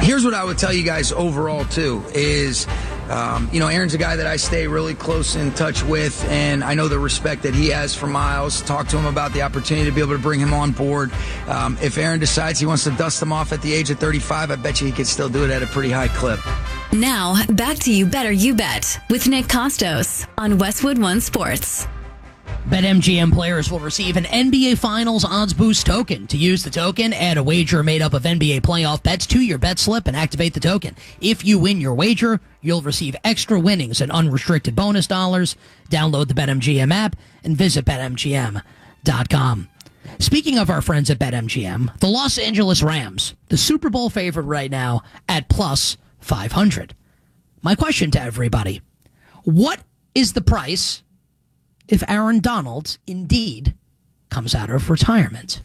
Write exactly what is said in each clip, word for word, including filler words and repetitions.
here's what I would tell you guys overall, too, is, um, you know, Aaron's a guy that I stay really close in touch with, and I know the respect that he has for Miles. Talk to him about the opportunity to be able to bring him on board. Um, if Aaron decides he wants to dust him off at the age of thirty-five, I bet you he could still do it at a pretty high clip. Now, back to You Better You Bet with Nick Costos on Westwood One Sports. BetMGM players will receive an N B A Finals Odds Boost token. To use the token, add a wager made up of N B A playoff bets to your bet slip and activate the token. If you win your wager, you'll receive extra winnings and unrestricted bonus dollars. Download the BetMGM app and visit Bet M G M dot com. Speaking of our friends at BetMGM, the Los Angeles Rams, the Super Bowl favorite right now at plus five hundred. My question to everybody, what is the price if Aaron Donald indeed comes out of retirement?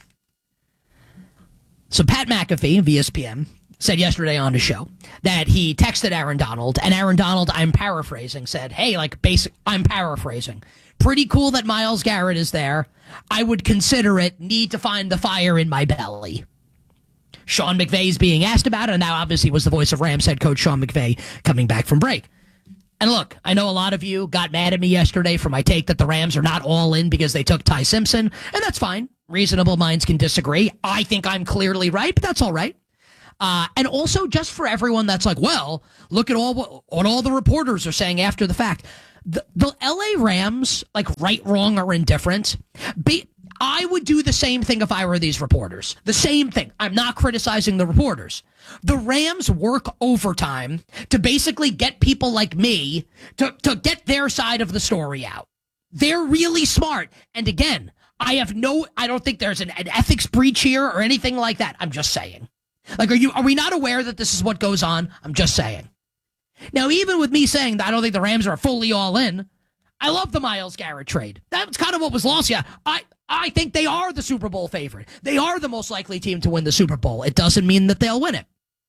So Pat McAfee of E S P N said yesterday on the show that he texted Aaron Donald, and Aaron Donald, I'm paraphrasing, said, hey, like basic, I'm paraphrasing. Pretty cool that Myles Garrett is there. I would consider it. Need to find the fire in my belly. Sean McVay's being asked about it, and now obviously was the voice of Rams head coach Sean McVay coming back from break. And look, I know a lot of you got mad at me yesterday for my take that the Rams are not all in because they took Ty Simpson, and that's fine. Reasonable minds can disagree. I think I'm clearly right, but that's all right. Uh, and also, just for everyone that's like, well, look at all what, what all the reporters are saying after the fact. The, the L A Rams, like right, wrong, or indifferent, be, I would do the same thing if I were these reporters. The same thing. I'm not criticizing the reporters. The Rams work overtime to basically get people like me to, to get their side of the story out. They're really smart. And again, I have no, I don't think there's an, an ethics breach here or anything like that. I'm just saying. Like, are you, are we not aware that this is what goes on? I'm just saying. Now, even with me saying that I don't think the Rams are fully all in, I love the Myles Garrett trade. That's kind of what was lost. Yeah, I, I think they are the Super Bowl favorite. They are the most likely team to win the Super Bowl. It doesn't mean that they'll win it.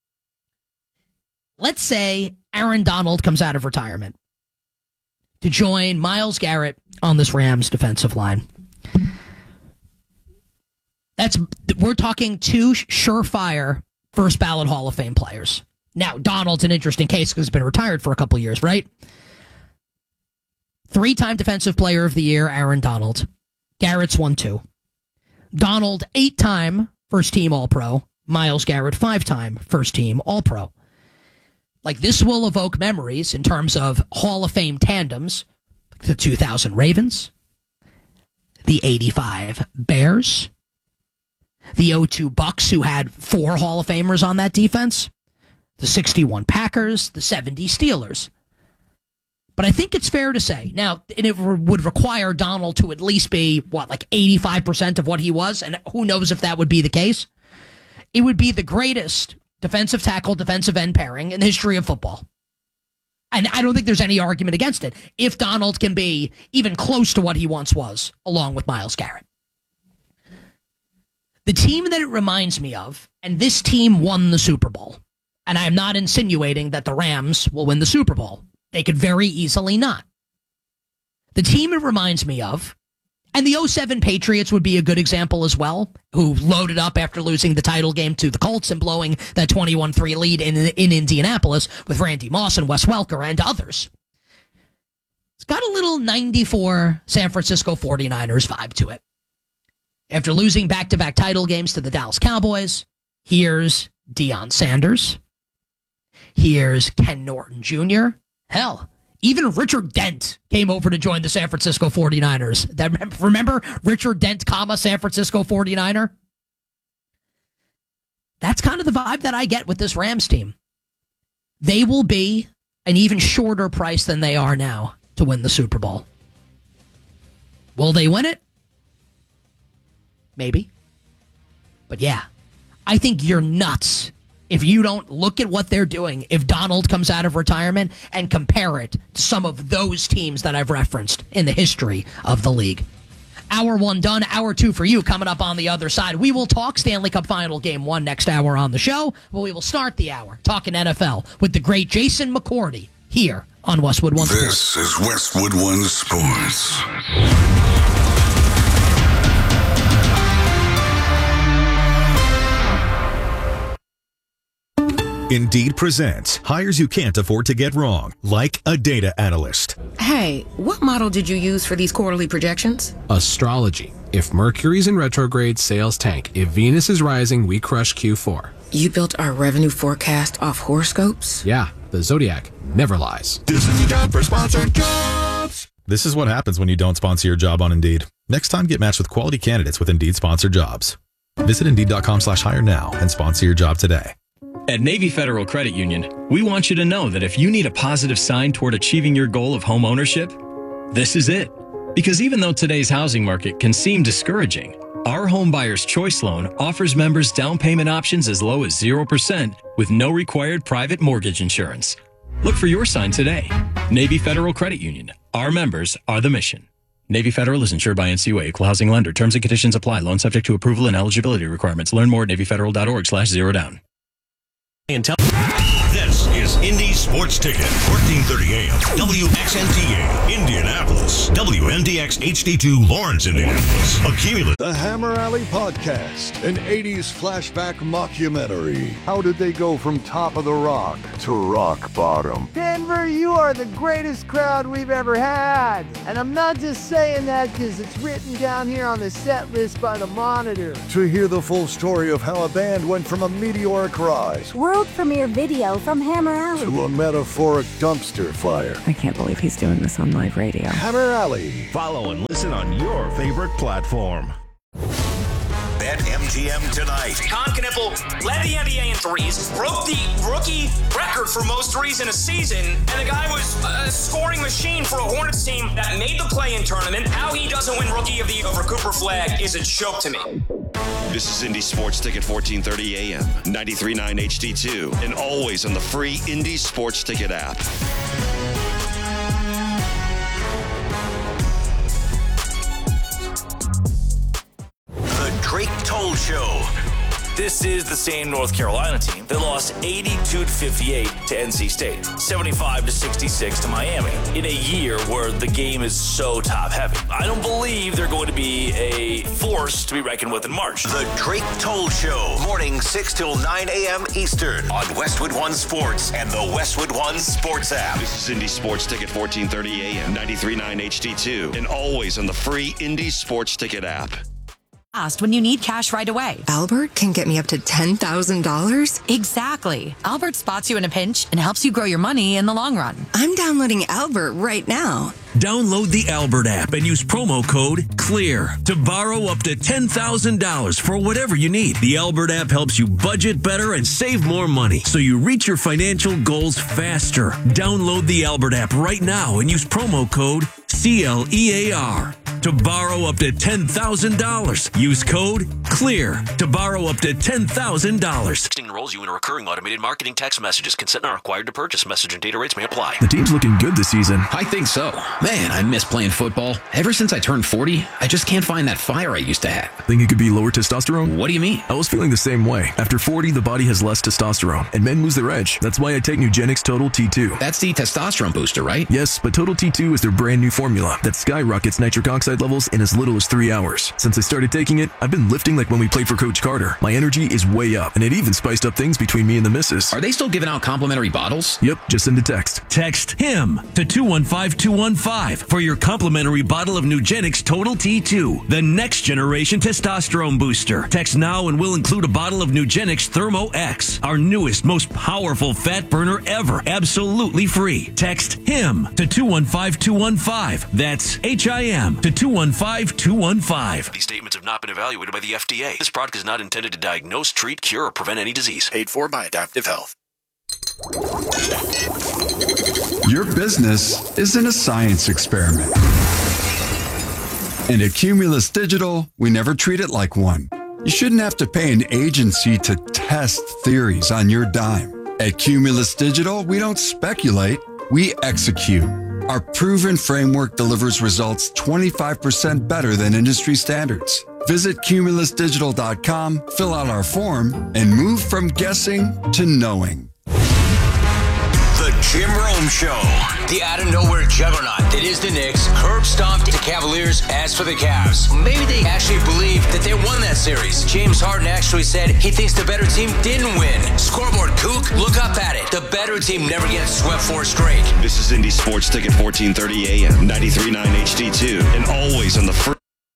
Let's say Aaron Donald comes out of retirement to join Myles Garrett on this Rams defensive line. That's we're talking two surefire first ballot Hall of Fame players. Now, Donald's an interesting case because he's been retired for a couple years, right? Three-time Defensive Player of the Year, Aaron Donald. Garrett's won two. Donald, eight-time first-team All-Pro. Myles Garrett, five-time first-team All-Pro. Like, this will evoke memories in terms of Hall of Fame tandems. The two thousand Ravens. The eighty-five Bears. The oh two Bucks, who had four Hall of Famers on that defense. The sixty-one Packers. The seventy Steelers. But I think it's fair to say, now, and it would require Donald to at least be, what, like eighty-five percent of what he was, and who knows if that would be the case. It would be the greatest defensive tackle, defensive end pairing in the history of football. And I don't think there's any argument against it, if Donald can be even close to what he once was, along with Myles Garrett. The team that it reminds me of, and this team won the Super Bowl, and I'm not insinuating that the Rams will win the Super Bowl. They could very easily not. The team it reminds me of, and the oh seven Patriots would be a good example as well, who loaded up after losing the title game to the Colts and blowing that twenty-one three lead in, in Indianapolis with Randy Moss and Wes Welker and others. It's got a little ninety-four San Francisco forty-niners vibe to it. After losing back-to-back title games to the Dallas Cowboys, here's Deion Sanders. Here's Ken Norton Junior Hell, even Richard Dent came over to join the San Francisco forty-niners. That, remember Richard Dent, comma, San Francisco forty-niner? That's kind of the vibe that I get with this Rams team. They will be an even shorter price than they are now to win the Super Bowl. Will they win it? Maybe. But yeah, I think you're nuts if you don't look at what they're doing, if Donald comes out of retirement, and compare it to some of those teams that I've referenced in the history of the league. Hour one done, hour two for you coming up on the other side. We will talk Stanley Cup Final Game one next hour on the show, but we will start the hour talking N F L with the great Jason McCourty here on Westwood One Sports. This is Westwood One Sports. Indeed presents hires you can't afford to get wrong, like a data analyst. Hey, what model did you use for these quarterly projections? Astrology. If Mercury's in retrograde, sales tank. If Venus is rising, we crush Q four. You built our revenue forecast off horoscopes? Yeah, the Zodiac never lies. This is the time for sponsored jobs. This is what happens when you don't sponsor your job on Indeed. Next time, get matched with quality candidates with Indeed sponsored jobs. Visit Indeed.com slash hire now and sponsor your job today. At Navy Federal Credit Union, we want you to know that if you need a positive sign toward achieving your goal of home ownership, this is it. Because even though today's housing market can seem discouraging, our Home Buyer's Choice Loan offers members down payment options as low as zero percent with no required private mortgage insurance. Look for your sign today. Navy Federal Credit Union. Our members are the mission. Navy Federal is insured by N C U A, Equal Housing Lender. Terms and conditions apply. Loan subject to approval and eligibility requirements. Learn more at NavyFederal.org slash zero down. This is Indy Sports Ticket, fourteen thirty A M, W X N T A, Indianapolis, W N D X H D two, Lawrence, Indianapolis, a Cumulus. The Hammer Alley Podcast, an eighties flashback mockumentary. How did they go from top of the rock to rock bottom? Denver, you are the greatest crowd we've ever had. And I'm not just saying that because it's written down here on the set list by the Monitor. To hear the full story of how a band went from a meteoric rise, world premiere video from Hammer Alley, to a metaphoric dumpster fire. I can't believe he's doing this on live radio. Hammer Alley. Follow and listen on your favorite platform. Bet M G M tonight. Con Knippel led the N B A in threes, broke the rookie record for most threes in a season, and the guy was a scoring machine for a Hornets team that made the play-in tournament. How he doesn't win Rookie of the Year over Cooper Flagg is a joke to me. This is Indy Sports Ticket, fourteen thirty A M, ninety-three point nine H D two, and always on the free Indy Sports Ticket app. The Drake Toll Show. This is the same North Carolina team that lost eighty-two to fifty-eight to N C State, seventy-five to sixty-six to Miami, in a year where the game is so top-heavy. I don't believe they're going to be a force to be reckoned with in March. The Drake Toll Show, morning six till nine A M Eastern on Westwood One Sports and the Westwood One Sports app. This is Indy Sports Ticket, fourteen thirty A M, ninety-three point nine H D two, and always on the free Indy Sports Ticket app. When you need cash right away. Albert can get me up to ten thousand dollars? Exactly. Albert spots you in a pinch and helps you grow your money in the long run. I'm downloading Albert right now. Download the Albert app and use promo code CLEAR to borrow up to ten thousand dollars for whatever you need. The Albert app helps you budget better and save more money so you reach your financial goals faster. Download the Albert app right now and use promo code C L E A R to borrow up to ten thousand dollars. Use code CLEAR to borrow up to ten thousand dollars. Texting enrolls you in a recurring automated marketing text messages. Consent not required to purchase. Message and data rates may apply. The team's looking good this season. I think so. Man, I miss playing football. Ever since I turned forty, I just can't find that fire I used to have. Think it could be lower testosterone? What do you mean? I was feeling the same way. After forty, the body has less testosterone, and men lose their edge. That's why I take Nugenix Total T two. That's the testosterone booster, right? Yes, but Total T two is their brand new formula that skyrockets nitric oxide levels in as little as three hours. Since I started taking it, I've been lifting like when we played for Coach Carter. My energy is way up, and it even spiced up things between me and the missus. Are they still giving out complimentary bottles? Yep, just send a text. Text HIM to two one five two one five for your complimentary bottle of Nugenix Total T two, the next generation testosterone booster. Text now and we'll include a bottle of Nugenix Thermo X, our newest, most powerful fat burner ever, absolutely free. Text HIM to two one five two one five. That's H I M to two one five two one five. These statements have not been evaluated by the F D A. This product is not intended to diagnose, treat, cure, or prevent any disease. Paid for by Adaptive Health. Your business isn't a science experiment. And at Cumulus Digital, we never treat it like one. You shouldn't have to pay an agency to test theories on your dime. At Cumulus Digital, we don't speculate, we execute. Our proven framework delivers results twenty-five percent better than industry standards. Visit Cumulus Digital dot com, fill out our form, and move from guessing to knowing. The Jim Rome Show. The out-of-nowhere juggernaut that is the Knicks curb stomped the Cavaliers. As for the Cavs, maybe they actually believe that they won that series. James Harden actually said he thinks the better team didn't win. Scoreboard kook? Look up at it. The better team never gets swept four straight. This is Indy Sports Ticket fourteen thirty A M, ninety-three point nine H D two, and always on the first.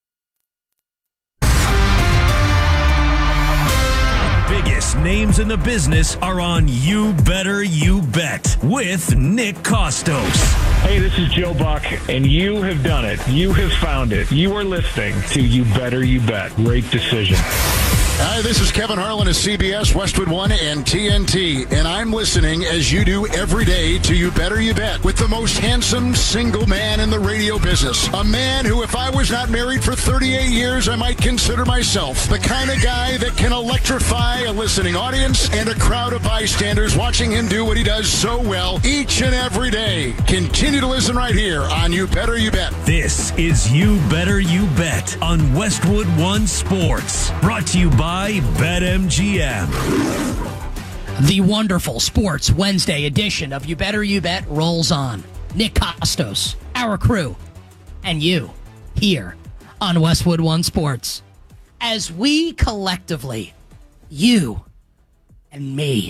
Biggest names in the business are on You Better You Bet with Nick Costos. Hey, this is Joe Buck, and you have done it. You have found it. You are listening to You Better You Bet. Great decision. Hi, this is Kevin Harlan of C B S, Westwood One, and T N T, and I'm listening as you do every day to You Better You Bet with the most handsome single man in the radio business. A man who, if I was not married for thirty-eight years, I might consider myself the kind of guy that can electrify a listening audience and a crowd of bystanders watching him do what he does so well each and every day. Continue to listen right here on You Better You Bet. This is You Better You Bet on Westwood One Sports, brought to you by By BetMGM. The wonderful Sports Wednesday edition of You Better You Bet rolls on. Nick Costos, our crew, and you here on Westwood One Sports. As we collectively, you and me,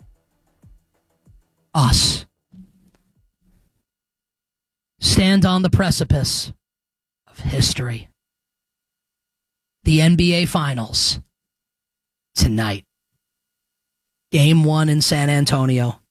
us, stand on the precipice of history. The N B A Finals. Tonight. Game one in San Antonio.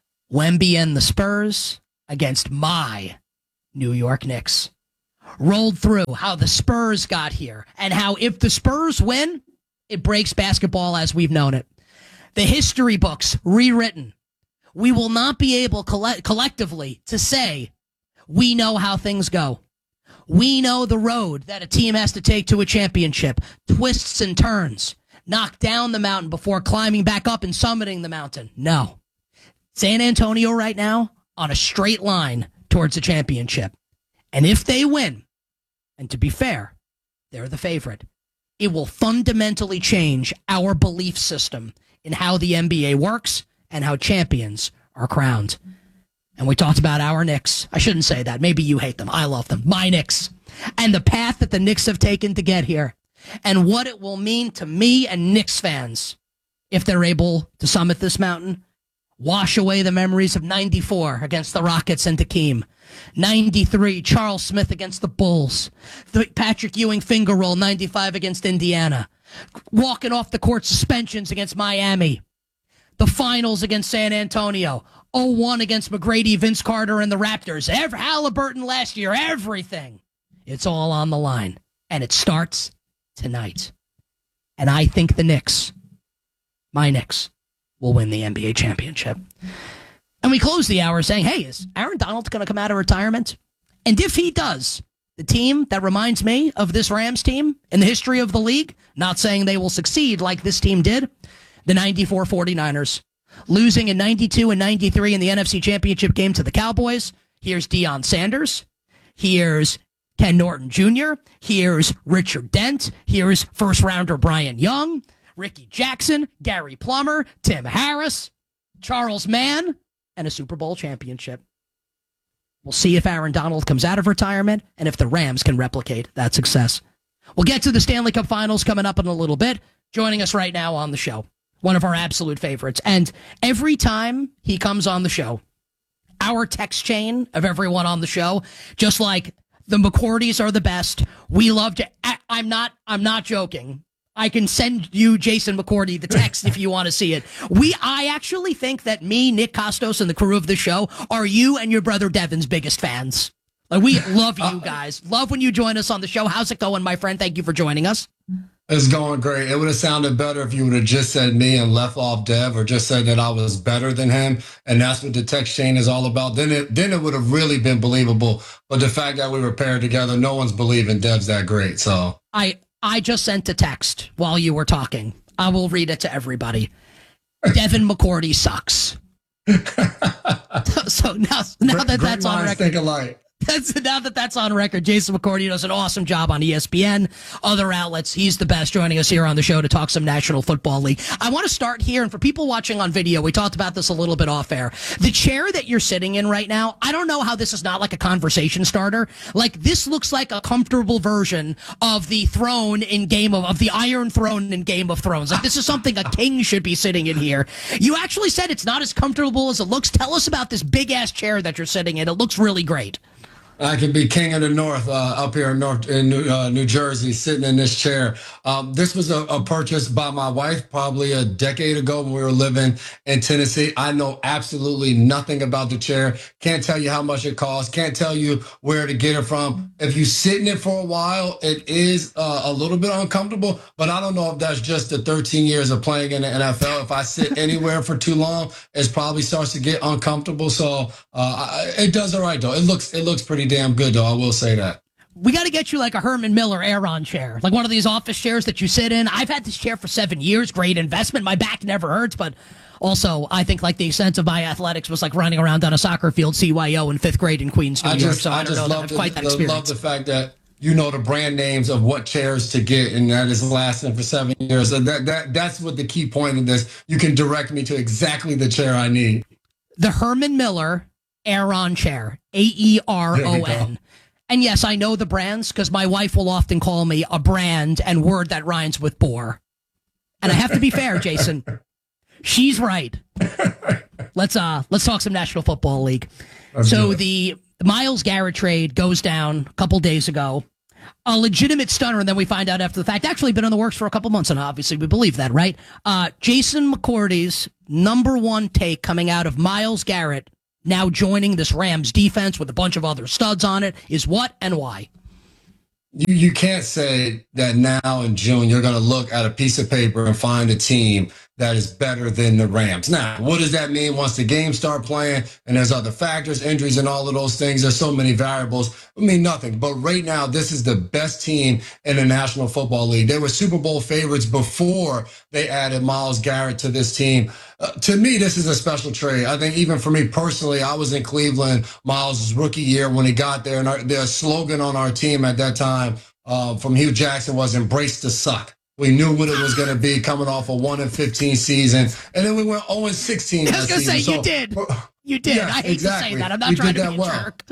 Wemby and the Spurs against my New York Knicks. Rolled through how the Spurs got here and how if the Spurs win, it breaks basketball as we've known it. The history books rewritten. We will not be able coll- collectively to say we know how things go. We know the road that a team has to take to a championship. Twists and turns. Knock down the mountain before climbing back up and summiting the mountain. No. San Antonio right now on a straight line towards a championship. And if they win, and to be fair, they're the favorite, it will fundamentally change our belief system in how the N B A works and how champions are crowned. And we talked about our Knicks. I shouldn't say that. Maybe you hate them. I love them. My Knicks. And the path that the Knicks have taken to get here. And what it will mean to me and Knicks fans if they're able to summit this mountain. Wash away the memories of ninety-four against the Rockets and Hakeem. ninety-three, Charles Smith against the Bulls. The Patrick Ewing finger roll, ninety-five against Indiana. Walking off the court suspensions against Miami. The finals against San Antonio. oh one against McGrady, Vince Carter, and the Raptors. Every, Halliburton last year, everything. It's all on the line. And it starts tonight. And I think the Knicks, my Knicks, will win the N B A championship. And we close the hour saying, hey, is Aaron Donald going to come out of retirement? And if he does, the team that reminds me of this Rams team in the history of the league, not saying they will succeed like this team did, the ninety-four forty-niners. Losing in ninety-two and ninety-three in the N F C Championship game to the Cowboys. Here's Deion Sanders. Here's Ken Norton Junior Here's Richard Dent. Here's first-rounder Brian Young. Ricky Jackson. Gary Plummer. Tim Harris. Charles Mann. And a Super Bowl championship. We'll see if Aaron Donald comes out of retirement and if the Rams can replicate that success. We'll get to the Stanley Cup Finals coming up in a little bit. Joining us right now on the show, one of our absolute favorites. And every time he comes on the show, our text chain of everyone on the show, just like the McCourtys are the best. We love to, I, I'm not, I'm not joking. I can send you Jason McCourty the text if you want to see it. We, I actually think that me, Nick Costos, and the crew of the show are you and your brother Devin's biggest fans. Like, we love you guys. Love when you join us on the show. How's it going, my friend? Thank you for joining us. It's going great. It would have sounded better if you would have just said me and left off Dev, or just said that I was better than him, and that's what the text chain is all about. Then it then it would have really been believable. But the fact that we were paired together, no one's believing Dev's that great. So I I just sent a text while you were talking. I will read it to everybody. Devin McCourty sucks. so now, now great, that that's on record, think alike. That's, now that that's on record, Jason McCourty does an awesome job on E S P N, other outlets. He's the best, joining us here on the show to talk some National Football League. I want to start here, and for people watching on video, we talked about this a little bit off air. The chair that you're sitting in right now, I don't know how this is not like a conversation starter. Like, this looks like a comfortable version of the throne in Game of, of the Iron Throne in Game of Thrones. Like, this is something a king should be sitting in here. You actually said it's not as comfortable as it looks. Tell us about this big-ass chair that you're sitting in. It looks really great. I could be king of the north uh, up here in North in New, uh, New Jersey, sitting in this chair. Um, this was a, a purchase by my wife probably a decade ago when we were living in Tennessee. I know absolutely nothing about the chair. Can't tell you how much it costs. Can't tell you where to get it from. If you sit in it for a while, it is uh, a little bit uncomfortable, but I don't know if that's just the thirteen years of playing in the N F L. If I sit anywhere for too long, it probably starts to get uncomfortable. So uh, it does all right, though. It looks, it looks pretty damn good, though. I will say that. We got to get you like a Herman Miller Aeron chair, like one of these office chairs that you sit in. I've had this chair for seven years. Great investment. My back never hurts, but also I think like the extent of my athletics was like running around on a soccer field, C Y O in fifth grade in Queens, New I York. Just, so I, I don't just know love that quite that the, experience. love the fact that you know the brand names of what chairs to get, and that is lasting for seven years. So that that that's what the key point of this. You can direct me to exactly the chair I need. The Herman Miller Aeron chair, A E R O N. And yes, I know the brands because my wife will often call me a brand and word that rhymes with bore. And I have to be fair, Jason. She's right. Let's uh let's talk some National Football League. Let's so the Myles Garrett trade goes down a couple days ago. A legitimate stunner, and then we find out after the fact, actually been in the works for a couple months, and obviously we believe that, right? Uh, Jason McCourty's number one take coming out of Myles Garrett now joining this Rams defense with a bunch of other studs on it is what and why? You you can't say that now in June you're going to look at a piece of paper and find a team that is better than the Rams. Now, what does that mean once the games start playing and there's other factors, injuries and all of those things? There's so many variables. I mean, nothing. But right now, this is the best team in the National Football League. They were Super Bowl favorites before they added Myles Garrett to this team. Uh, to me, this is a special trade. I think even for me personally, I was in Cleveland Myles' rookie year when he got there, and our, their slogan on our team at that time uh, from Hugh Jackson was "Embrace the suck." We knew what it was going to be coming off a one and fifteen season, and then we went zero and sixteen. I was going to say so, you did. You did. Yeah, I hate exactly. to say that. I'm not you trying to that be a well. jerk.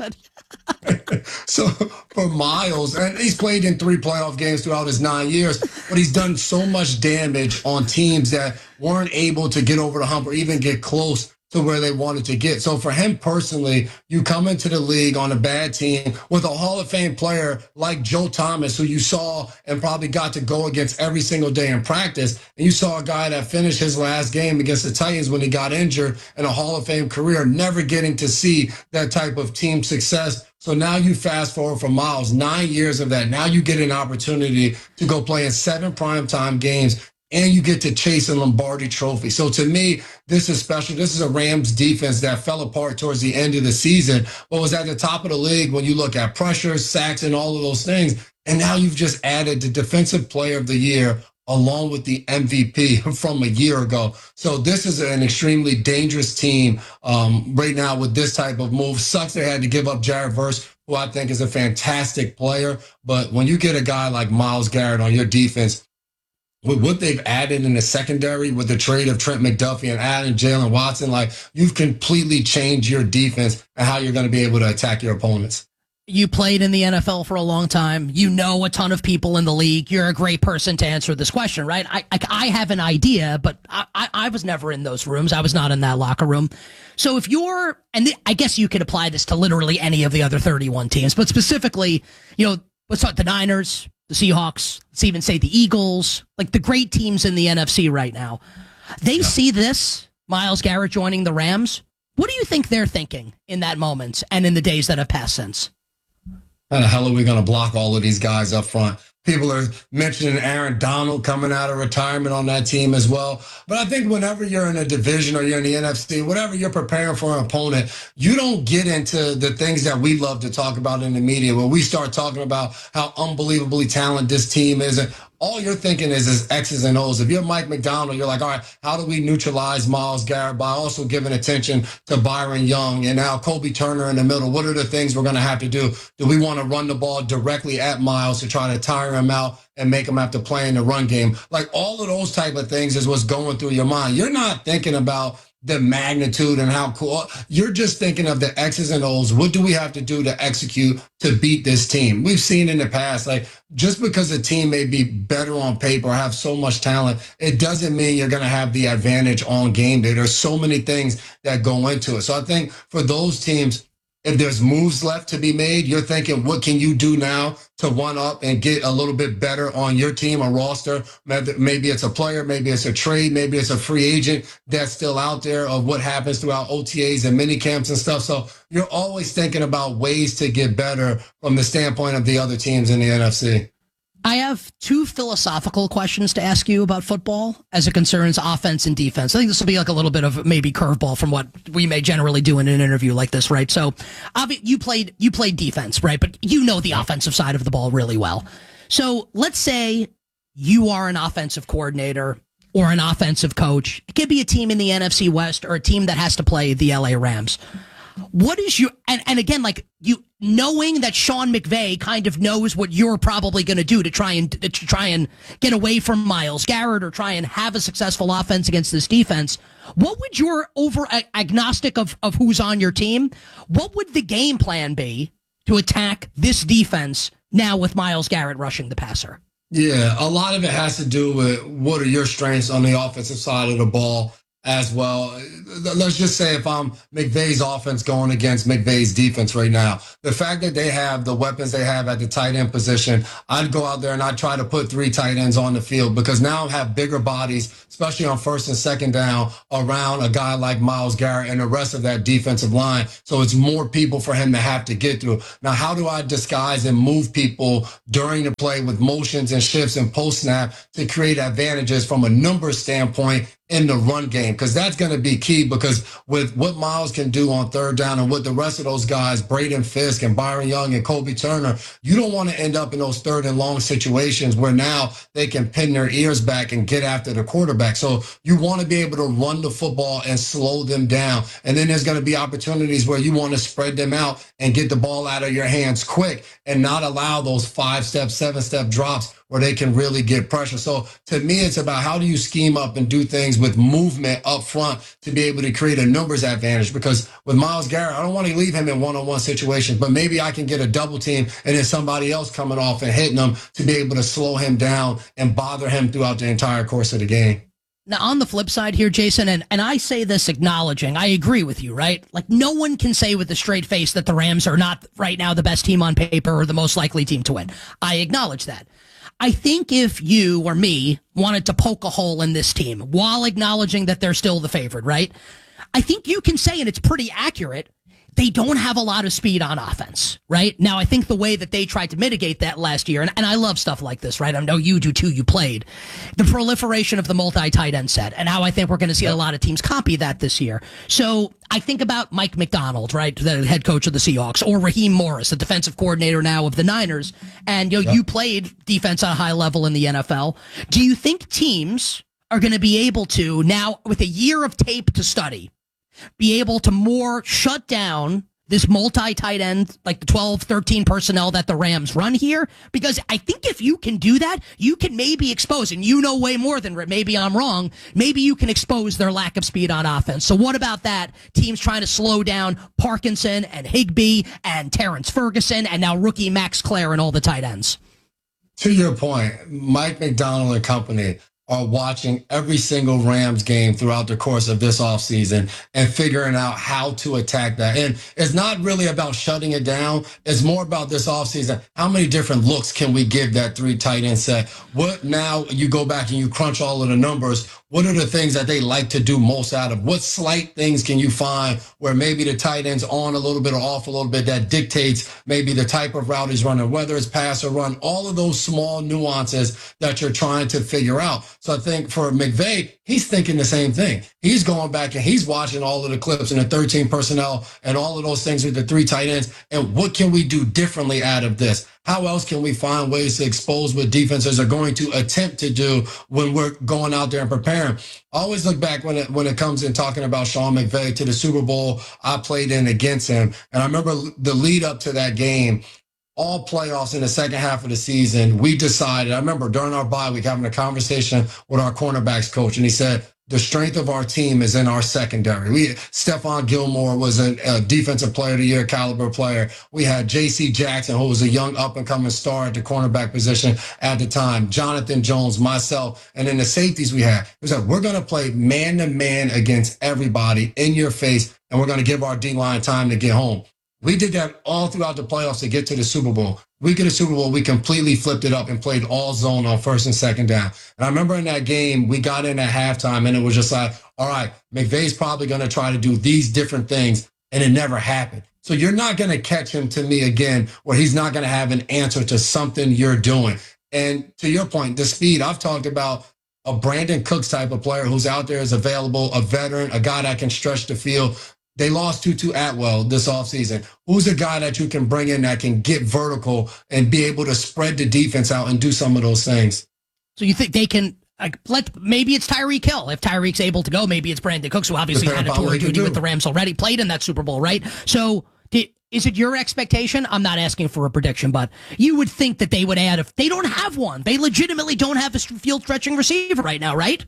But So for Myles, and he's played in three playoff games throughout his nine years, but he's done so much damage on teams that weren't able to get over the hump or even get close to where they wanted to get. So for him personally, you come into the league on a bad team with a Hall of Fame player like Joe Thomas, who you saw and probably got to go against every single day in practice. And you saw a guy that finished his last game against the Titans when he got injured in a Hall of Fame career, never getting to see that type of team success. So now you fast forward for Myles, nine years of that. Now you get an opportunity to go play in seven primetime games, and you get to chase a Lombardi trophy. So to me, this is special. This is a Rams defense that fell apart towards the end of the season, but was at the top of the league when you look at pressure, sacks, and all of those things. And now you've just added the Defensive Player of the Year along with the M V P from a year ago. So this is an extremely dangerous team um, right now with this type of move. Sucks they had to give up Jared Verse, who I think is a fantastic player. But when you get a guy like Myles Garrett on your defense, with what they've added in the secondary with the trade of Trent McDuffie and adding Jalen Watson, like you've completely changed your defense and how you're going to be able to attack your opponents. You played in the N F L for a long time. You know a ton of people in the league. You're a great person to answer this question, right? I I, I have an idea, but I, I, I was never in those rooms. I was not in that locker room. So if you're, and th- I guess you could apply this to literally any of the other thirty-one teams, but specifically, you know, let's talk the Niners, the Seahawks, let's even say the Eagles, like the great teams in the N F C right now. They yeah. see this, Myles Garrett joining the Rams. What do you think they're thinking in that moment and in the days that have passed since? How the hell are we going to block all of these guys up front? People are mentioning Aaron Donald coming out of retirement on that team as well. But I think whenever you're in a division or you're in the N F C, whatever you're preparing for an opponent, you don't get into the things that we love to talk about in the media, where we start talking about how unbelievably talented this team is. And all you're thinking is, is X's and O's. If you're Mike Macdonald, you're like, all right, how do we neutralize Myles Garrett by also giving attention to Byron Young and now Kobe Turner in the middle? What are the things we're going to have to do? Do we want to run the ball directly at Myles to try to tire him out and make him have to play in the run game? Like, all of those type of things is what's going through your mind. You're not thinking about the magnitude and how cool. You're just thinking of the X's and O's. What do we have to do to execute to beat this team? We've seen in the past, like, just because a team may be better on paper or have so much talent, it doesn't mean you're going to have the advantage on game day. There's so many things that go into it. So I think for those teams, if there's moves left to be made, you're thinking, what can you do now to one up and get a little bit better on your team or roster? Maybe it's a player, maybe it's a trade, maybe it's a free agent that's still out there of what happens throughout O T As and mini camps and stuff. So you're always thinking about ways to get better from the standpoint of the other teams in the N F C. I have two philosophical questions to ask you about football as it concerns offense and defense. I think this will be like a little bit of maybe curveball from what we may generally do in an interview like this, right? So, obviously, you played you played defense, right? But you know the offensive side of the ball really well. So, let's say you are an offensive coordinator or an offensive coach. It could be a team in the N F C West or a team that has to play the L A Rams. What is your, and, and again, like, you knowing that Sean McVay kind of knows what you're probably going to do to try and to try and get away from Myles Garrett or try and have a successful offense against this defense, what would your, over agnostic of, of who's on your team, what would the game plan be to attack this defense now with Myles Garrett rushing the passer? Yeah, a lot of it has to do with what are your strengths on the offensive side of the ball as well. Let's just say if I'm McVay's offense going against McVay's defense right now, the fact that they have the weapons they have at the tight end position, I'd go out there and I'd try to put three tight ends on the field because now I have bigger bodies, especially on first and second down, around a guy like Myles Garrett and the rest of that defensive line. So it's more people for him to have to get through. Now, how do I disguise and move people during the play with motions and shifts and post snap to create advantages from a numbers standpoint in the run game? Because that's going to be key, because with what Myles can do on third down and what the rest of those guys, Braden Fisk and Byron Young and Kobe Turner, you don't want to end up in those third and long situations where now they can pin their ears back and get after the quarterback. So you want to be able to run the football and slow them down. And then there's going to be opportunities where you want to spread them out and get the ball out of your hands quick and not allow those five-step, seven-step drops where they can really get pressure. So to me, it's about how do you scheme up and do things with movement up front to be able to create a numbers advantage. Because with Myles Garrett, I don't want to leave him in one-on-one situations, but maybe I can get a double team and then somebody else coming off and hitting him to be able to slow him down and bother him throughout the entire course of the game. Now, on the flip side here, Jason, and, and I say this acknowledging, I agree with you, right? Like, no one can say with a straight face that the Rams are not right now the best team on paper or the most likely team to win. I acknowledge that. I think if you or me wanted to poke a hole in this team while acknowledging that they're still the favorite, right? I think you can say, and it's pretty accurate, they don't have a lot of speed on offense, right? Now, I think the way that they tried to mitigate that last year, and, and I love stuff like this, right? I know you do too, you played, the proliferation of the multi-tight end set, and how I think we're going to see a lot of teams copy that this year. So I think about Mike Macdonald, right, the head coach of the Seahawks, or Raheem Morris, the defensive coordinator now of the Niners, and you know, yep. you played defense at a high level in the N F L. Do you think teams are going to be able to, now with a year of tape to study, be able to more shut down this multi-tight end, like the twelve, thirteen personnel that the Rams run here? Because I think if you can do that, you can maybe expose, and you know way more than maybe I'm wrong, maybe you can expose their lack of speed on offense. So what about that? Teams trying to slow down Parkinson and Higbee and Terrence Ferguson and now rookie Max Clare and all the tight ends. To your point, Mike Macdonald and company are watching every single Rams game throughout the course of this offseason and figuring out how to attack that. And it's not really about shutting it down. It's more about this offseason. How many different looks can we give that three tight end set? What now you go back and you crunch all of the numbers. What are the things that they like to do most out of? What slight things can you find where maybe the tight end's on a little bit or off a little bit that dictates maybe the type of route he's running, whether it's pass or run, all of those small nuances that you're trying to figure out. So I think for McVay, he's thinking the same thing. He's going back and he's watching all of the clips and the thirteen personnel and all of those things with the three tight ends. And what can we do differently out of this? how else can we find ways to expose what defenses are going to attempt to do when we're going out there and preparing? I always look back when it when it comes in talking about Sean McVay to the Super Bowl I played in against him. And I remember the lead up to that game, all playoffs in the second half of the season, we decided, I remember during our bye week having a conversation with our cornerbacks coach, and he said, the strength of our team is in our secondary. We Stephon Gilmore was a, a defensive player of the year caliber player. We had J C Jackson, who was a young up-and-coming star at the cornerback position at the time. Jonathan Jones, myself, and then the safeties we had. It was like, we're going to play man-to-man against everybody in your face, and we're going to give our D-line time to get home. We did that all throughout the playoffs to get to the Super Bowl. We get the Super Bowl, we completely flipped it up and played all zone on first and second down. And I remember in that game, we got in at halftime, and it was just like, all right, McVay's probably going to try to do these different things, and it never happened. So you're not going to catch him, to me, again, where he's not going to have an answer to something you're doing. And to your point, the speed, I've talked about a Brandon Cooks type of player who's out there is available, a veteran, a guy that can stretch the field. They lost Tutu Atwell this offseason. Who's a guy that you can bring in that can get vertical and be able to spread the defense out and do some of those things? So you think they can, like, let maybe it's Tyreek Hill. If Tyreek's able to go, maybe it's Brandon Cooks, who obviously had a tour duty with the Rams already, played in that Super Bowl, right? So did, is it your expectation? I'm not asking for a prediction, but you would think that they would add, if they don't have one, they legitimately don't have a field stretching receiver right now, right?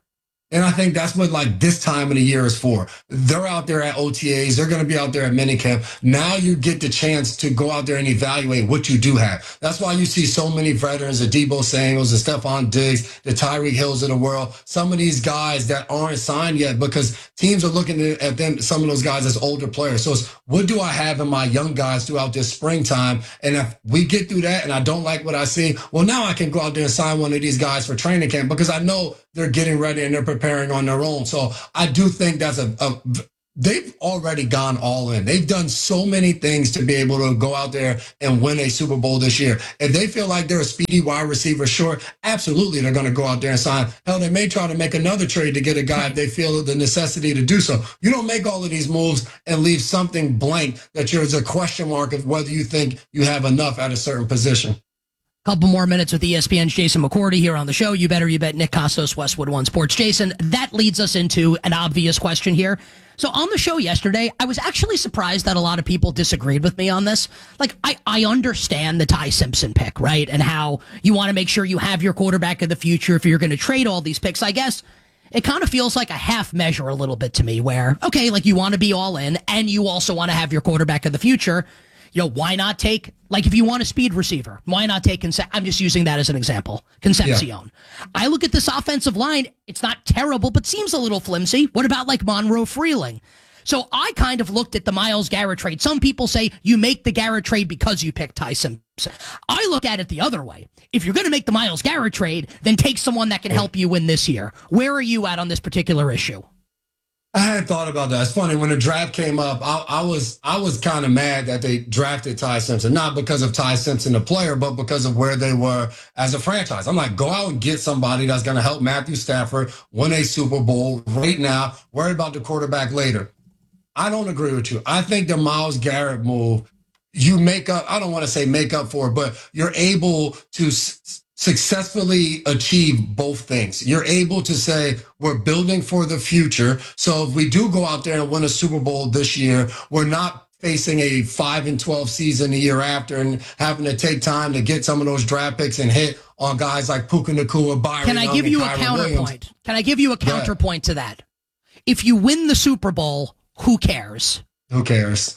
And I think that's what, like, this time of the year is for. They're out there at O T As. They're going to be out there at minicamp. Now you get the chance to go out there and evaluate what you do have. That's why you see so many veterans, the Deebo Samuels, the Stephon Diggs, the Tyreek Hills of the world, some of these guys that aren't signed yet because teams are looking at them, some of those guys as older players. So it's, what do I have in my young guys throughout this springtime? And if we get through that and I don't like what I see, well, now I can go out there and sign one of these guys for training camp because I know they're getting ready and they're preparing on their own. So I do think that's a, a they've already gone all in. They've done so many things to be able to go out there and win a Super Bowl this year. If they feel like they're a speedy wide receiver short, absolutely they're going to go out there and sign. Hell, they may try to make another trade to get a guy if they feel the necessity to do so. You don't make all of these moves and leave something blank that there's a question mark of whether you think you have enough at a certain position. Couple more minutes with E S P N's Jason McCourty here on the show. You better, you bet. Nick Costos, Westwood One Sports. Jason, that leads us into an obvious question here. So on the show yesterday, I was actually surprised that a lot of people disagreed with me on this. Like, I, I understand the Ty Simpson pick, right? And how you want to make sure you have your quarterback of the future if you're going to trade all these picks. I guess it kind of feels like a half measure a little bit to me where, okay, like you want to be all in and you also want to have your quarterback of the future. You know, why not take, like, if you want a speed receiver, why not take, Conce- I'm just using that as an example, Concepcion. Yeah. I look at this offensive line, it's not terrible, but seems a little flimsy. What about, like, Monroe Freeling? So I kind of looked at the Myles Garrett trade. Some people say you make the Garrett trade because you picked Ty Simpson. I look at it the other way. If you're going to make the Myles Garrett trade, then take someone that can help you win this year. Where are you at on this particular issue? I hadn't thought about that. It's funny, when the draft came up, I, I was I was kind of mad that they drafted Ty Simpson, not because of Ty Simpson, the player, but because of where they were as a franchise. I'm like, go out and get somebody that's going to help Matthew Stafford win a Super Bowl right now. Worry about the quarterback later. I don't agree with you. I think the Myles Garrett move, you make up, I don't want to say make up for it, but you're able to s- successfully achieve both things. You're able to say, we're building for the future. So if we do go out there and win a Super Bowl this year, we're not facing a five and twelve season the year after and having to take time to get some of those draft picks and hit on guys like Puka Nacua, Byron. Can I Young, give you a Kyron counterpoint? Williams. Can I give you a counterpoint to that? If you win the Super Bowl, who cares? Who cares?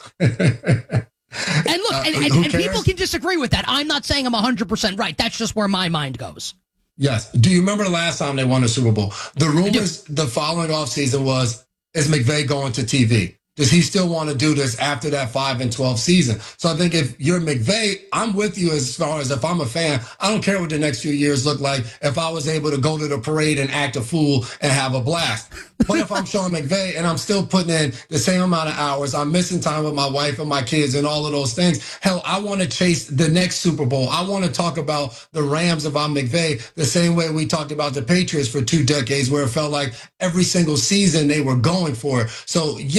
And look, uh, and, and, and people can disagree with that. I'm not saying I'm one hundred percent right. That's just where my mind goes. Yes. Do you remember the last time they won a Super Bowl? The rumors the following offseason was, is McVay going to T V? Does he still want to do this after that five and twelve season? So I think if you're McVay, I'm with you as far as if I'm a fan, I don't care what the next few years look like if I was able to go to the parade and act a fool and have a blast. But if I'm Sean McVay and I'm still putting in the same amount of hours, I'm missing time with my wife and my kids and all of those things. Hell, I want to chase the next Super Bowl. I want to talk about the Rams if I'm McVay the same way we talked about the Patriots for two decades where it felt like every single season they were going for it. So yes, you're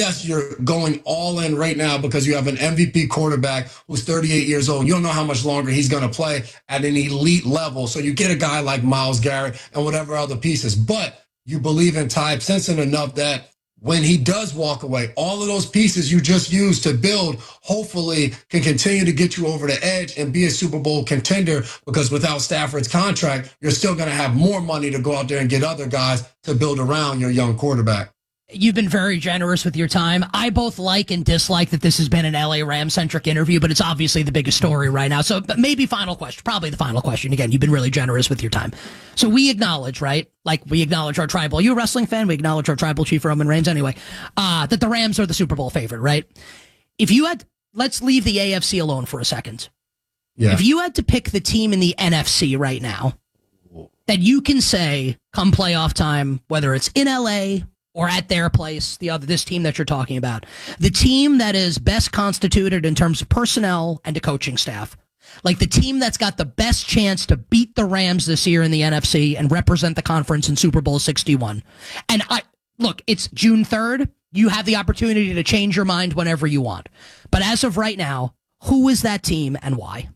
you're going all in right now because you have an M V P quarterback who's thirty-eight years old. You don't know how much longer he's going to play at an elite level. So you get a guy like Myles Garrett and whatever other pieces. But you believe in Ty Simpson enough that when he does walk away, all of those pieces you just used to build, hopefully can continue to get you over the edge and be a Super Bowl contender, because without Stafford's contract, you're still going to have more money to go out there and get other guys to build around your young quarterback. You've been very generous with your time. I both like and dislike that this has been an L A Rams-centric interview, but it's obviously the biggest story right now. So maybe final question, probably the final question. Again, you've been really generous with your time. So we acknowledge, right? Like we acknowledge our tribal. Are you a wrestling fan? We acknowledge our tribal chief, Roman Reigns, anyway, uh, that the Rams are the Super Bowl favorite, right? If you had, let's leave the A F C alone for a second. Yeah. If you had to pick the team in the N F C right now that you can say come playoff time, whether it's in L A or at their place, the other this team that you're talking about, the team that is best constituted in terms of personnel and a coaching staff, like the team that's got the best chance to beat the Rams this year in the N F C and represent the conference in Super Bowl sixty-one. And I look, it's June third. You have the opportunity to change your mind whenever you want. But as of right now, who is that team and why?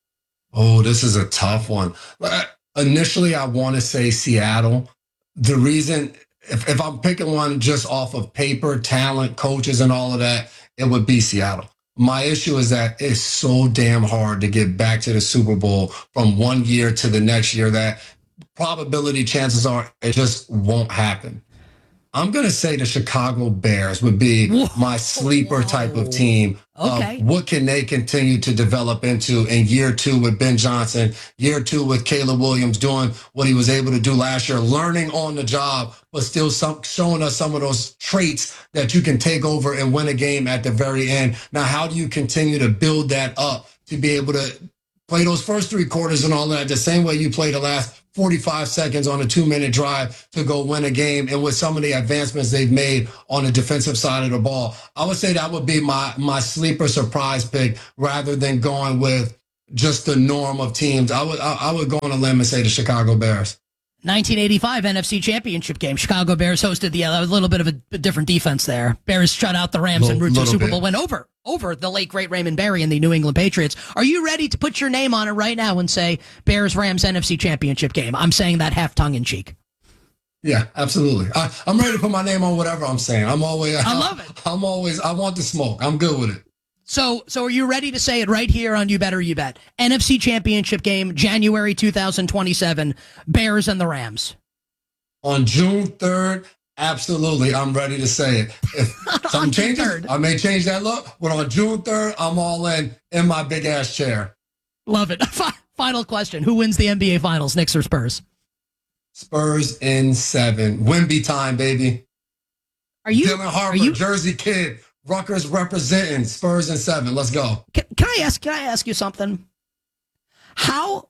Oh, this is a tough one. Initially, I want to say Seattle. The reason... If, if I'm picking one just off of paper, talent, coaches, and all of that, it would be Seattle. My issue is that it's so damn hard to get back to the Super Bowl from one year to the next year that probability chances are it just won't happen. I'm going to say the Chicago Bears would be Whoa. my sleeper Whoa. type of team. Okay. Uh, what can they continue to develop into in year two with Ben Johnson, year two with Caleb Williams doing what he was able to do last year, learning on the job, but still some, showing us some of those traits that you can take over and win a game at the very end. Now, how do you continue to build that up to be able to play those first three quarters and all that the same way you played the last forty-five seconds on a two-minute drive to go win a game, and with some of the advancements they've made on the defensive side of the ball? I would say that would be my my sleeper surprise pick rather than going with just the norm of teams. I would I, I would go on a limb and say the Chicago Bears. nineteen eighty-five N F C Championship game. Chicago Bears hosted the uh, a little bit of a, a different defense there. Bears shut out the Rams and route to a Super Bowl win over over the late great Raymond Berry and the New England Patriots. Are you ready to put your name on it right now and say Bears Rams N F C Championship game? I'm saying that half tongue in cheek. Yeah, absolutely. I, I'm ready to put my name on whatever I'm saying. I'm always. I love it. I'm always. I want the smoke. I'm good with it. So, so are you ready to say it right here on You Better You Bet? N F C Championship game, January two thousand twenty-seven, Bears and the Rams. On June third, absolutely, I'm ready to say it. If something changes, third. I may change that look, but on June third, I'm all in, in my big-ass chair. Love it. Final question. Who wins the N B A Finals, Knicks or Spurs? Spurs in seven. Wemby time, baby. Are you? Dylan Harper, are you, Jersey kid. Rutgers representing. Spurs in seven. Let's go. Can, can I ask? Can I ask you something? How?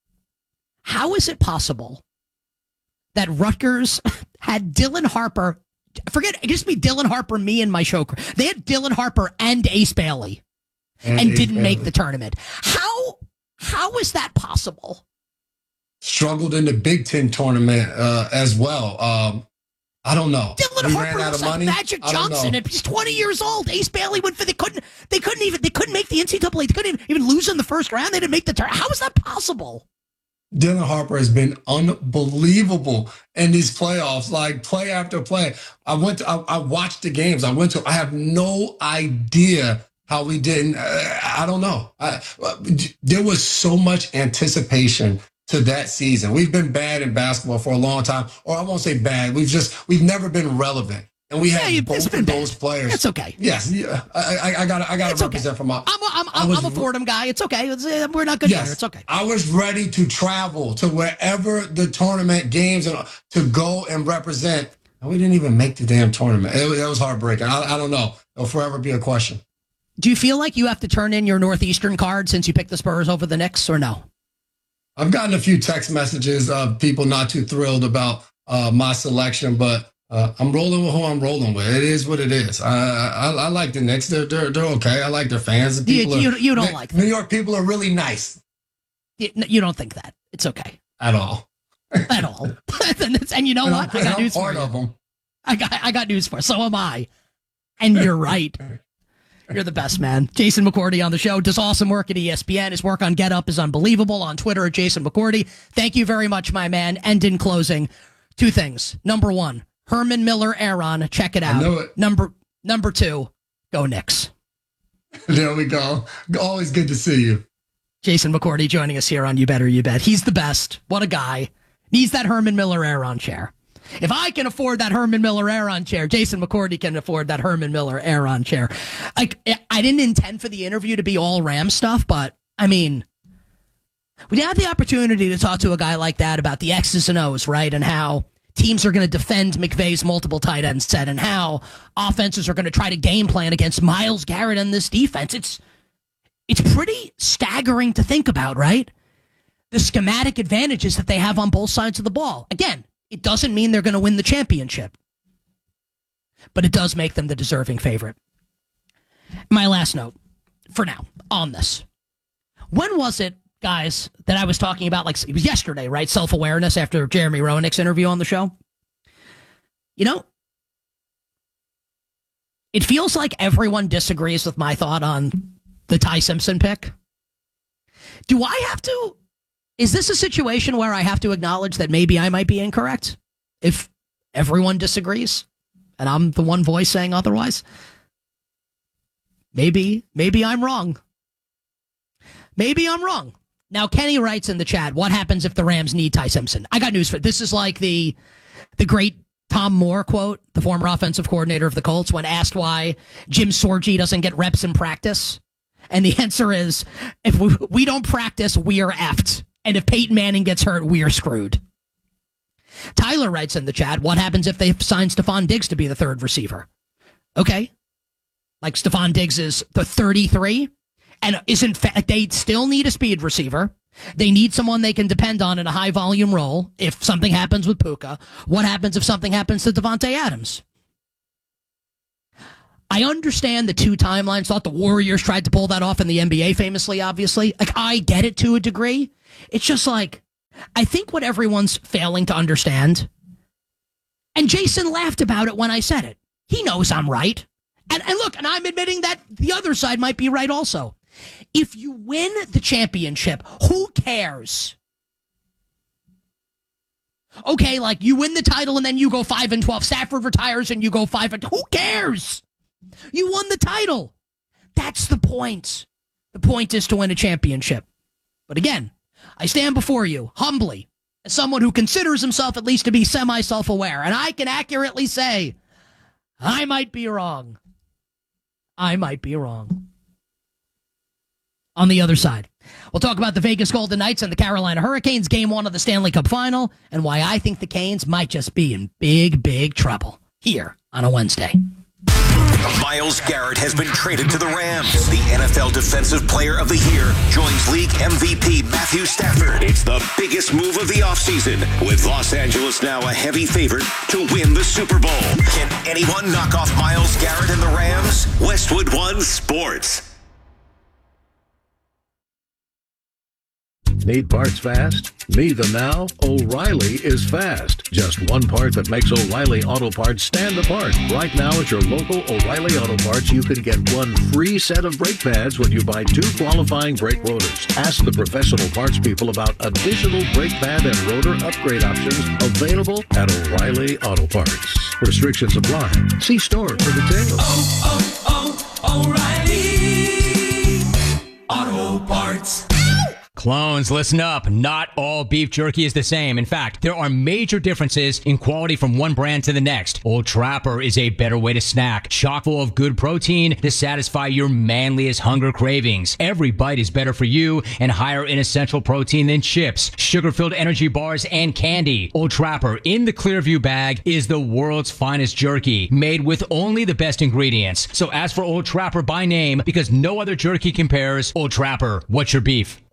How is it possible that Rutgers had Dylan Harper? Forget it. Just be Dylan Harper, me and my show. They had Dylan Harper and Ace Bailey, and, and Ace didn't Bailey. make the tournament. How? How is that possible? Struggled in the Big Ten tournament uh, as well. Um, I don't know. Dylan we Harper looks like Magic Johnson, and he's twenty years old. Ace Bailey went for they couldn't they couldn't even they couldn't make the N C double A. They couldn't even, even lose in the first round. They didn't make the turn. How is that possible? Dylan Harper has been unbelievable in these playoffs, like play after play. I went to, I, I watched the games. I went to. I have no idea how we didn't. Uh, I don't know. I, there was so much anticipation to that season. We've been bad in basketball for a long time, or I won't say bad. We've just we've never been relevant, and we have yeah, both of those players. It's okay. Yes, yeah. I, I, I got I got to represent okay. from my. I'm a, I'm, I'm, I'm a Fordham guy. It's okay. It's, uh, we're not good yes, together. It's okay. I was ready to travel to wherever the tournament games and to go and represent, and we didn't even make the damn tournament. It, it was heartbreaking. I, I don't know. It'll forever be a question. Do you feel like you have to turn in your Northeastern card since you picked the Spurs over the Knicks, or no? I've gotten a few text messages of people not too thrilled about uh, my selection, but uh, I'm rolling with who I'm rolling with. It is what it is. I I, I like the Knicks. They're, they're they're okay. I like their fans. People you, you, you don't are, like New York people are really nice. You, you don't think that. It's okay. At all. At all. and, and you know and what? I'm, I got I'm news part for you. Of them. I got I got news for you. So am I. And you're right. You're the best, man. Jason McCourty on the show does awesome work at E S P N. His work on Get Up is unbelievable. On Twitter at Jason McCourty. Thank you very much, my man. And in closing, two things. Number one, Herman Miller Aaron. Check it out. I know it. Number number two, go Knicks. There we go. Always good to see you. Jason McCourty joining us here on You Better You Bet. He's the best. What a guy. Needs that Herman Miller Aaron chair. If I can afford that Herman Miller Aaron chair, Jason McCourty can afford that Herman Miller Aaron chair. Like, I didn't intend for the interview to be all Ram stuff, but, I mean, we had the opportunity to talk to a guy like that about the X's and O's, right, and how teams are going to defend McVay's multiple tight end set and how offenses are going to try to game plan against Myles Garrett and this defense. It's it's pretty staggering to think about, right? The schematic advantages that they have on both sides of the ball. Again, it doesn't mean they're going to win the championship, but it does make them the deserving favorite. My last note for now on this. When was it, guys, that I was talking about, like, it was yesterday, right? Self-awareness after Jeremy Roenick's interview on the show. You know, it feels like everyone disagrees with my thought on the Ty Simpson pick. Do I have to, is this a situation where I have to acknowledge that maybe I might be incorrect if everyone disagrees and I'm the one voice saying otherwise? Maybe, maybe I'm wrong. Maybe I'm wrong. Now, Kenny writes in the chat, what happens if the Rams need Ty Simpson? I got news for it. This is like the the great Tom Moore quote, the former offensive coordinator of the Colts, when asked why Jim Sorgi doesn't get reps in practice. And the answer is, if we, we don't practice, we are effed. And if Peyton Manning gets hurt, we are screwed. Tyler writes in the chat, what happens if they sign Stephon Diggs to be the third receiver? Okay. Like Stephon Diggs is the thirty-three. And isn't fa- they still need a speed receiver. They need someone they can depend on in a high volume role. If something happens with Puka, what happens if something happens to Devontae Adams? I understand the two timelines. Thought the Warriors tried to pull that off in the N B A famously, obviously. Like, I get it to a degree. It's just like, I think what everyone's failing to understand, and Jason laughed about it when I said it. He knows I'm right. And, and look, and I'm admitting that the other side might be right also. If you win the championship, who cares? Okay, like you win the title and then you go five and twelve. Stafford retires and you go five and who cares? You won the title. That's the point. The point is to win a championship. But again, I stand before you humbly as someone who considers himself at least to be semi-self-aware, and I can accurately say I might be wrong. I might be wrong. On the other side, we'll talk about the Vegas Golden Knights and the Carolina Hurricanes, game one of the Stanley Cup Final, and why I think the Canes might just be in big, big trouble here on a Wednesday. Myles Garrett has been traded to the Rams. The N F L Defensive Player of the Year joins league M V P Matthew Stafford. It's the biggest move of the offseason, with Los Angeles now a heavy favorite to win the Super Bowl. Can anyone knock off Myles Garrett and the Rams? Westwood One Sports. Need parts fast? Need them now? O'Reilly is fast. Just one part that makes O'Reilly Auto Parts stand apart. Right now at your local O'Reilly Auto Parts, you can get one free set of brake pads when you buy two qualifying brake rotors. Ask the professional parts people about additional brake pad and rotor upgrade options available at O'Reilly Auto Parts. Restrictions apply. See store for details. Oh, oh, oh, O'Reilly Auto Parts. Clones, listen up. Not all beef jerky is the same. In fact, there are major differences in quality from one brand to the next. Old Trapper is a better way to snack, chock full of good protein to satisfy your manliest hunger cravings. Every bite is better for you and higher in essential protein than chips, sugar-filled energy bars, and candy. Old Trapper in the Clearview bag is the world's finest jerky, made with only the best ingredients. So ask for Old Trapper by name because no other jerky compares. Old Trapper, what's your beef?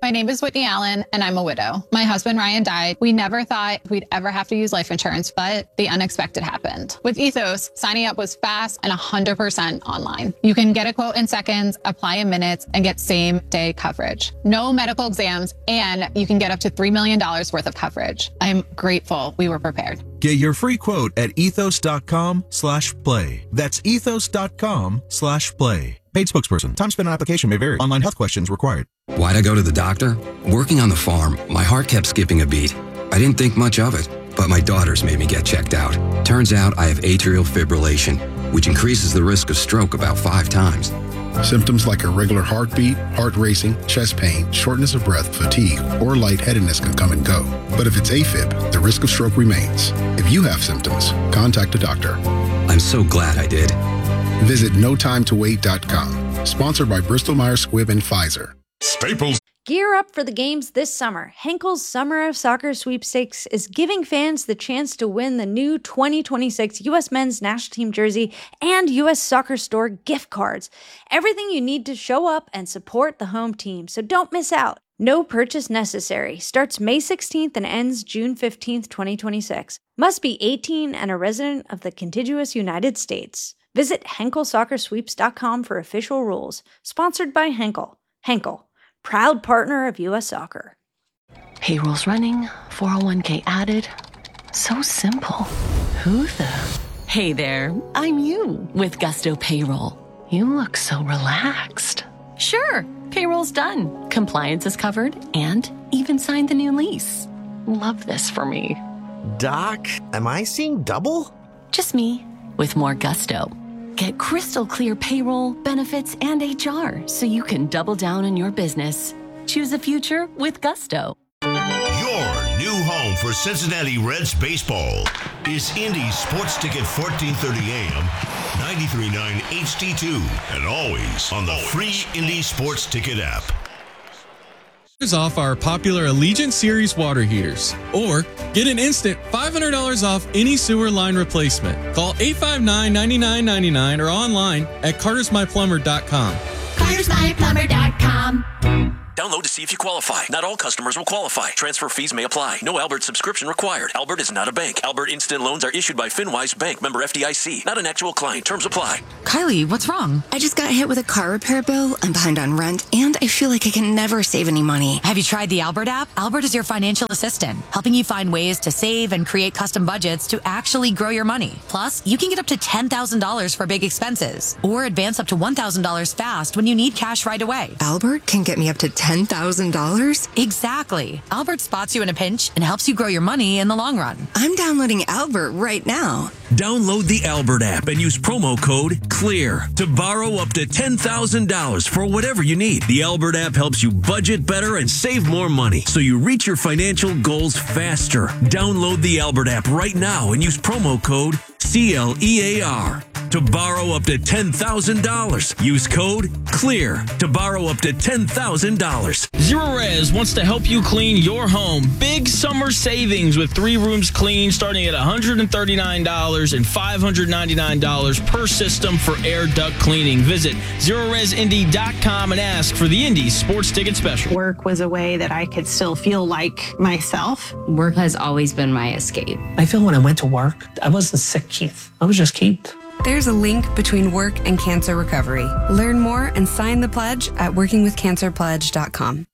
My name is Whitney Allen, and I'm a widow. My husband, Ryan, died. We never thought we'd ever have to use life insurance, but the unexpected happened. With Ethos, signing up was fast and one hundred percent online. You can get a quote in seconds, apply in minutes, and get same-day coverage. No medical exams, and you can get up to three million dollars worth of coverage. I'm grateful we were prepared. Get your free quote at ethos.com slash play. That's ethos.com slash play. Paid spokesperson. Time spent on application may vary. Online health questions required. Why'd I go to the doctor? Working on the farm, my heart kept skipping a beat. I didn't think much of it, but my daughters made me get checked out. Turns out I have atrial fibrillation, which increases the risk of stroke about five times. Symptoms like irregular heartbeat, heart racing, chest pain, shortness of breath, fatigue, or lightheadedness can come and go. But if it's AFib, the risk of stroke remains. If you have symptoms, contact a doctor. I'm so glad I did. Visit no time to wait dot com. Sponsored by Bristol Myers Squibb and Pfizer. Staples. Gear up for the games this summer. Henkel's Summer of Soccer Sweepstakes is giving fans the chance to win the new twenty twenty-six U S Men's National Team jersey and U S Soccer Store gift cards. Everything you need to show up and support the home team, so don't miss out. No purchase necessary. Starts May sixteenth and ends June fifteenth, twenty twenty-six. Must be eighteen and a resident of the contiguous United States. Visit henkel soccer sweeps dot com for official rules. Sponsored by Henkel. Henkel, proud partner of U S Soccer. Payroll's running, four oh one k added. So simple. Who the? Hey there, I'm you with Gusto Payroll. You look so relaxed. Sure, payroll's done. Compliance is covered and even signed the new lease. Love this for me. Doc, am I seeing double? Just me with more gusto. Get crystal clear payroll, benefits, and H R so you can double down on your business. Choose a future with Gusto. Your new home for Cincinnati Reds baseball is Indy Sports Ticket fourteen thirty A M, ninety-three point nine H D two, and always on the free Indy Sports Ticket app. Off our popular Allegiant Series water heaters, or get an instant five hundred dollars off any sewer line replacement. Call eight five nine, nine nine nine nine or online at carters my plumber dot com. carters my plumber dot com. Download to see if you qualify. Not all customers will qualify. Transfer fees may apply. No Albert subscription required. Albert is not a bank. Albert Instant Loans are issued by FinWise Bank, member F D I C. Not an actual client. Terms apply. Kylie, what's wrong? I just got hit with a car repair bill. I'm behind on rent, and I feel like I can never save any money. Have you tried the Albert app? Albert is your financial assistant, helping you find ways to save and create custom budgets to actually grow your money. Plus, you can get up to ten thousand dollars for big expenses, or advance up to one thousand dollars fast when you need cash right away. Albert can get me up to ten thousand dollars? Exactly. Albert spots you in a pinch and helps you grow your money in the long run. I'm downloading Albert right now. Download the Albert app and use promo code CLEAR to borrow up to ten thousand dollars for whatever you need. The Albert app helps you budget better and save more money so you reach your financial goals faster. Download the Albert app right now and use promo code C L E A R to borrow up to ten thousand dollars. Use code CLEAR to borrow up to ten thousand dollars. Zerorez wants to help you clean your home. Big summer savings with three rooms clean starting at one hundred thirty-nine dollars and five hundred ninety-nine dollars per system for air duct cleaning. Visit zerorez indy dot com and ask for the Indy Sports Ticket Special. Work was a way that I could still feel like myself. Work has always been my escape. I feel when I went to work, I wasn't sick, Keith. I was just Keith. There's a link between work and cancer recovery. Learn more and sign the pledge at working with cancer pledge dot com.